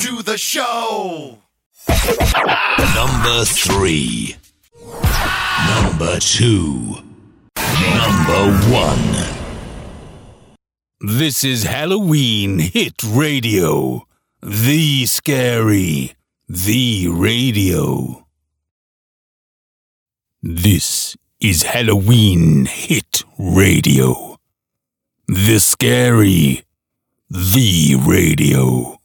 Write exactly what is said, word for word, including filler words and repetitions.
to the show. Number three. Number two. Number one. This is Halloween Hit Radio. The Scary. The Radio. This is Halloween Hit Radio. The Scary. The Radio.